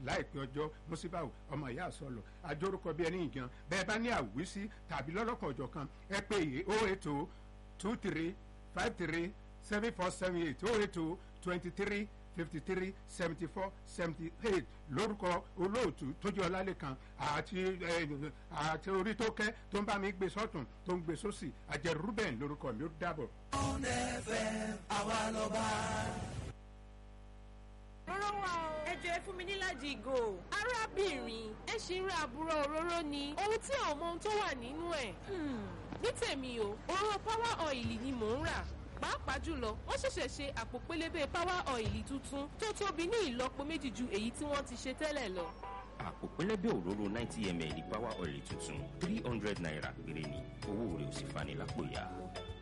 láìpẹ́ ọjọ́ Musibau ọmọ ìyá àsọlọ àjórúkọ bí ẹni ìgan bẹ́ẹ̀ bá ní àwísí tàbí lọ́lọ́kan ọjọ́ kan ẹ pé 080 23 53 7478 080 23 53 74 78 lórúkọ olóòtú tójú ọlálẹ́kan àti orí tó kẹ́ tó ń bá mi gbé sọ́tún tó ń gbé sósì àjẹ Ruben lórúkọ mi ó dàbọ̀. ọ̀nẹ́fẹ̀ àwa lọ́ba. Òróró wa o. Ẹ jẹ́ fún mi níláàjì ìgò. Arábìnrin, ẹ ṣì ń ra àbúrò òróró ni. Ohun tí àwọn ọmọ ohun tó wà nínú ẹ̀. Ní tèmi o, òróró power oil ni mò ń rà. Pàápàá jùlọ, wọ́n ṣẹ̀ṣẹ̀ ṣe àpò pélébé power oil tuntun tó tóbi ní ìlọ́po méjì ju èyí tí wọ́n ti ṣe tẹ́lẹ̀ lọ. Àpò pélébé òróró 90 ml power oil tuntun 300 naira péré ni owó rẹ̀ ò sì fani lápò yá.